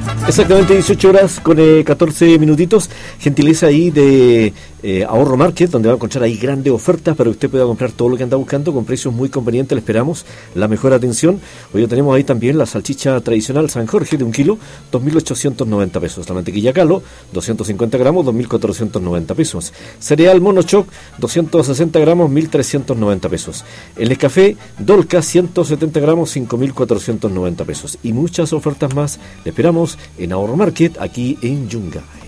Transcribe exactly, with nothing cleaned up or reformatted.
Exactamente dieciocho horas con eh, catorce minutitos. Gentileza ahí de eh, Ahorro Market, donde va a encontrar ahí grandes ofertas para que usted pueda comprar todo lo que anda buscando con precios muy convenientes. Le esperamos la mejor atención. Hoy tenemos ahí también la salchicha tradicional San Jorge de un kilo, dos mil ochocientos noventa pesos. La mantequilla Calo, doscientos cincuenta gramos, dos mil cuatrocientos noventa pesos. Cereal Monochoc, doscientos sesenta gramos, mil trescientos noventa pesos. El Nescafé Dolca, ciento setenta gramos, cinco mil cuatrocientos noventa pesos. Y muchas ofertas más. Le esperamos en Ahorro Market, aquí en Yungay.